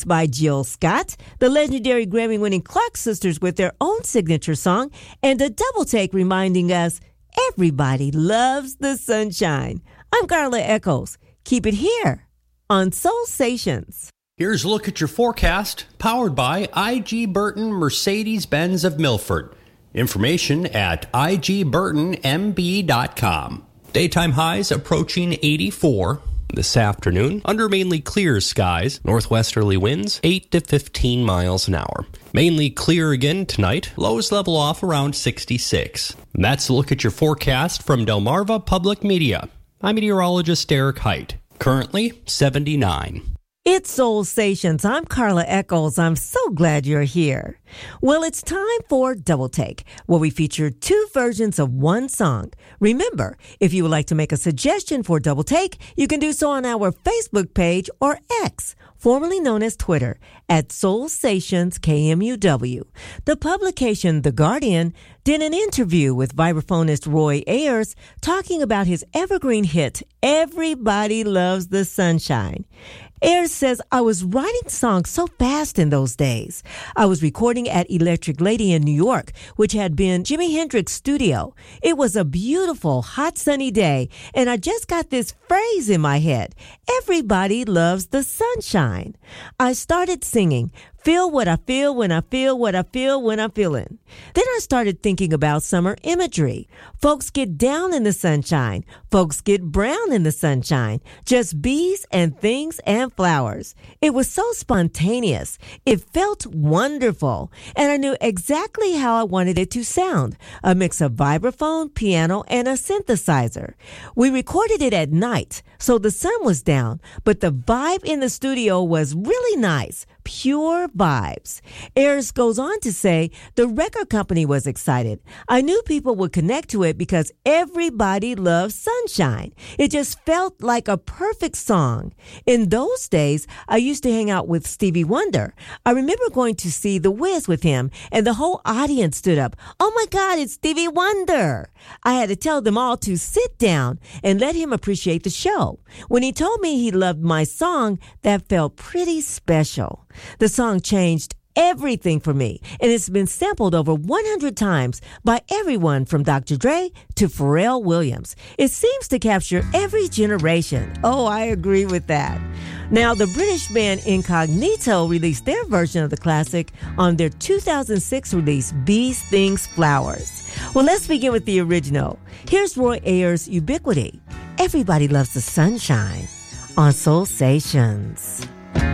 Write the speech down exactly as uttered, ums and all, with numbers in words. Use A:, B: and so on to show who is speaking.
A: produced by Jill Scott, the legendary Grammy-winning Clark sisters with their own signature song, and a double take reminding us everybody loves the sunshine. I'm Carla Echols. Keep it here on Soul Stations.
B: Here's a look at your forecast, powered by I G Burton Mercedes-Benz of Milford. Information at I G burton M B dot com. Daytime highs approaching eighty-four. This afternoon, under mainly clear skies, northwesterly winds eight to fifteen miles an hour. Mainly clear again tonight, lows level off around sixty-six. And that's a look at your forecast from Delmarva Public Media. I'm meteorologist Derek Height. Currently seventy-nine.
A: It's Soul Stations. I'm Carla Echols. I'm so glad you're here. Well, it's time for Double Take, where we feature two versions of one song. Remember, if you would like to make a suggestion for Double Take, you can do so on our Facebook page or X, formerly known as Twitter, at Soul Stations K M U W. The publication The Guardian did an interview with vibraphonist Roy Ayers talking about his evergreen hit, Everybody Loves the Sunshine. Ayers says, I was writing songs so fast in those days. I was recording at Electric Lady in New York, which had been Jimi Hendrix's studio. It was a beautiful, hot, sunny day, and I just got this phrase in my head. Everybody loves the sunshine. I started singing, feel what I feel when I feel what I feel when I'm feeling. Then I started thinking about summer imagery. Folks get down in the sunshine. Folks get brown in the sunshine. Just bees and things and flowers. It was so spontaneous. It felt wonderful. And I knew exactly how I wanted it to sound. A mix of vibraphone, piano, and a synthesizer. We recorded it at night, so the sun was down, but the vibe in the studio was really nice. Pure vibes. Ayers goes on to say the record company was excited. I knew people would connect to it because everybody loves sunshine. It just felt like a perfect song. In those days, I used to hang out with Stevie Wonder. I remember going to see The Wiz with him, and the whole audience stood up. Oh my God, it's Stevie Wonder. I had to tell them all to sit down and let him appreciate the show. When he told me he loved my song, that felt pretty special. The song changed everything for me, and it's been sampled over one hundred times by everyone from Doctor Dre to Pharrell Williams. It seems to capture every generation. Oh, I agree with that. Now, the British band Incognito released their version of the classic on their two thousand six release, Bees, Things, Flowers. Well, let's begin with the original. Here's Roy Ayers' Ubiquity. Everybody loves the sunshine on Soul Stations.